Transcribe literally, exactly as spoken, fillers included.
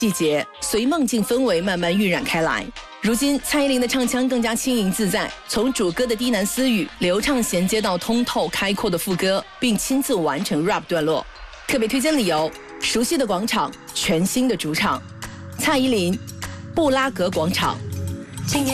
细节随梦境氛围慢慢晕染开来。如今蔡依林的唱腔更加轻盈自在，从主歌的低喃私语流畅衔接到通透开阔的副歌，并亲自完成 rap 段落。特别推荐理由：熟悉的广场，全新的主场，蔡依林，布拉格广场。